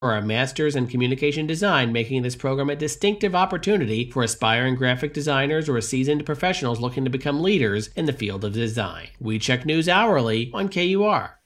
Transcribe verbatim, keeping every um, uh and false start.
or a master's in communication design, making this program a distinctive opportunity for aspiring graphic designers or seasoned professionals looking to become leaders in the field of design. We check news hourly on K U R.